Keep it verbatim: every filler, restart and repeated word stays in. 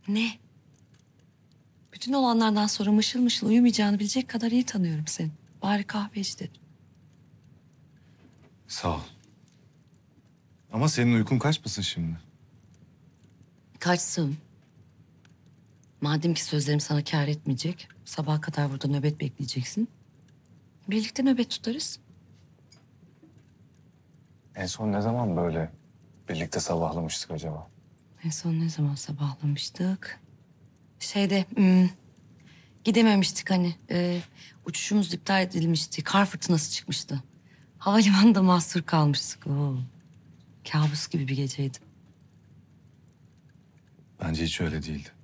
Ne? Bütün olanlardan sonra mışıl mışıl uyumayacağını bilecek kadar iyi tanıyorum seni. Bari kahve iç dedim. Sağ ol. Ama senin uykun kaçmasın şimdi. Kaçsın. Madem ki sözlerim sana kâr etmeyecek, sabaha kadar burada nöbet bekleyeceksin. Birlikte nöbet tutarız. En son ne zaman böyle birlikte sabahlamıştık acaba? En son ne zaman sabahlamıştık? Şeyde, hmm, gidememiştik hani. e, uçuşumuz iptal edilmişti. Kar fırtınası çıkmıştı. Havalimanında mahsur kalmıştık. Oo, kabus gibi bir geceydi. Bence hiç öyle değildi.